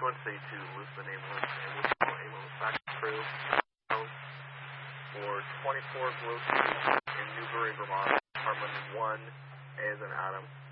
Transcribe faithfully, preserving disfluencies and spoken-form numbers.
frequency to Lisbon ambulance and Wichita ambulance back crew for twenty-four Grove Street in Newbury, Vermont, apartment one, A as in Adam.